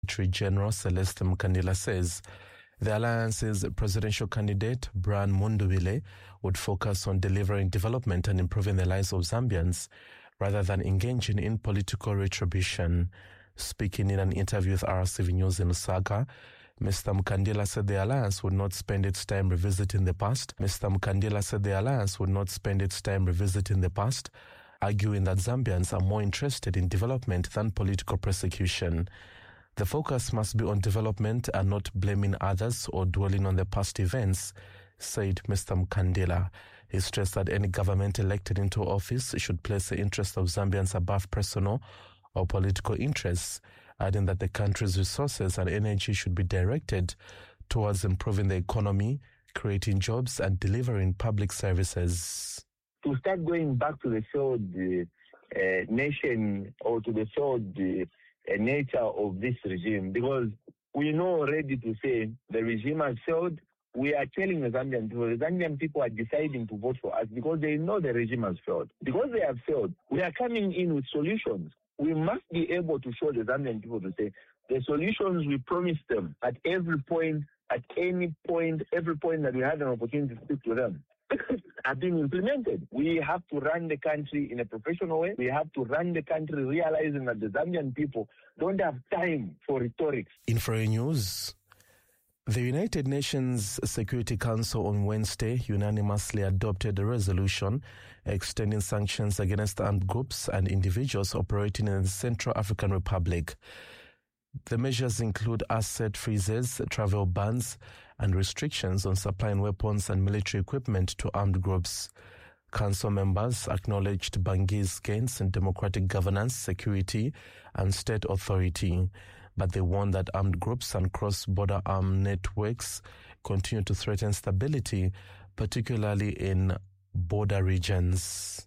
Secretary General Celeste Mkandila says the alliance's presidential candidate, Brian Mundubile, would focus on delivering development and improving the lives of Zambians rather than engaging in political retribution. Speaking in an interview with RCV News in Lusaka, Mr. Mkandila said the alliance would not spend its time revisiting the past. Arguing that Zambians are more interested in development than political persecution. The focus must be on development and not blaming others or dwelling on the past events, said Mr. Mkandila. He stressed that any government elected into office should place the interests of Zambians above personal or political interests, adding that the country's resources and energy should be directed towards improving the economy, creating jobs, and delivering public services. To start going back to the failed nation or to the failed nature of this regime, because we know already to say the regime has failed. We are telling the Zambian people are deciding to vote for us because they know the regime has failed. Because they have failed, we are coming in with solutions. We must be able to show the Zambian people to say the solutions we promised them at every point, at any point, every point that we had an opportunity to speak to them are being implemented. We have to run the country in a professional way. We have to run the country realizing that the Zambian people don't have time for rhetorics. In Free News, the United Nations Security Council on Wednesday unanimously adopted a resolution extending sanctions against armed groups and individuals operating in the Central African Republic. The measures include asset freezes, travel bans, and restrictions on supplying weapons and military equipment to armed groups. Council members acknowledged Banguy's gains in democratic governance, security, and state authority, but they warned that armed groups and cross-border armed networks continue to threaten stability, particularly in border regions.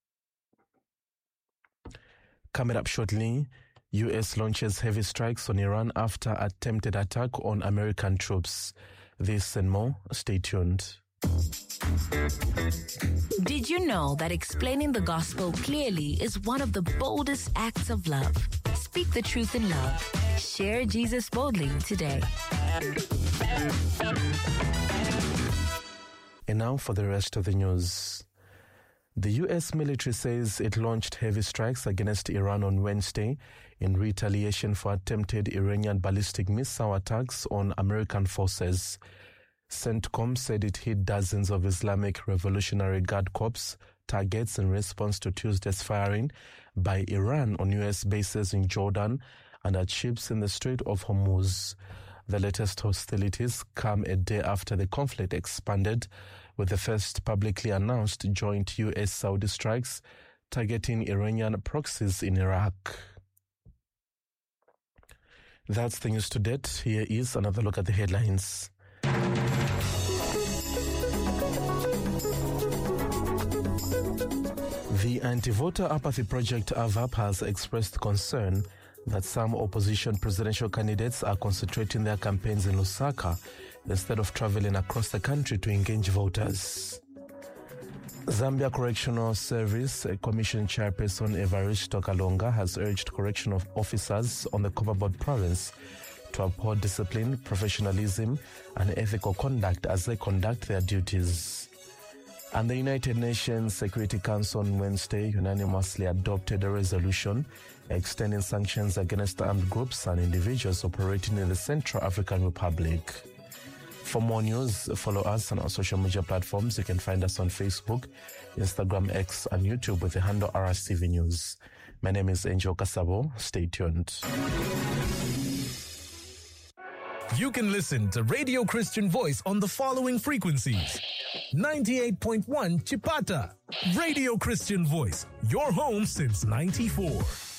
Coming up shortly, U.S. launches heavy strikes on Iran after attempted attack on American troops. This and more, stay tuned. Did you know that explaining the gospel clearly is one of the boldest acts of love? Speak the truth in love. Share Jesus boldly today. And now for the rest of the news. The U.S. military says it launched heavy strikes against Iran on Wednesday in retaliation for attempted Iranian ballistic missile attacks on American forces. CENTCOM said it hit dozens of Islamic Revolutionary Guard Corps targets in response to Tuesday's firing by Iran on U.S. bases in Jordan and at ships in the Strait of Hormuz. The latest hostilities come a day after the conflict expanded, with the first publicly announced joint U.S.-Saudi strikes targeting Iranian proxies in Iraq. That's the news to date. Here is another look at the headlines. The Anti-Voter Apathy Project, AVAP, has expressed concern that some opposition presidential candidates are concentrating their campaigns in Lusaka instead of traveling across the country to engage voters. Zambia Correctional Service Commission Chairperson Evaristo Kalonga has urged correctional officers on the Copperbelt province to uphold discipline, professionalism, and ethical conduct as they conduct their duties. And the United Nations Security Council on Wednesday unanimously adopted a resolution extending sanctions against armed groups and individuals operating in the Central African Republic. For more news, follow us on our social media platforms. You can find us on Facebook, Instagram, X, and YouTube with the handle RCV News. My name is Angel Kasabo. Stay tuned. You can listen to Radio Christian Voice on the following frequencies. 98.1 Chipata. Radio Christian Voice, your home since '94.